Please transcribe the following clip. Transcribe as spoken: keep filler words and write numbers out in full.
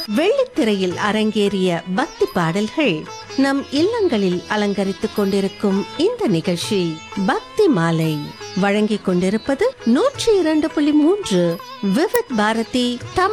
வெள்ளித்திரையில் அரங்கேறிய பக்தி பாடல்கள் நம் இல்லங்களில் அலங்கரித்துக் கொண்டிருக்கும் இந்த நிகழ்ச்சி பக்தி மாலை வழங்கிக் கொண்டிருப்பது நூற்றி இரண்டு புள்ளி மூன்று விவித் பாரதி தமிழ்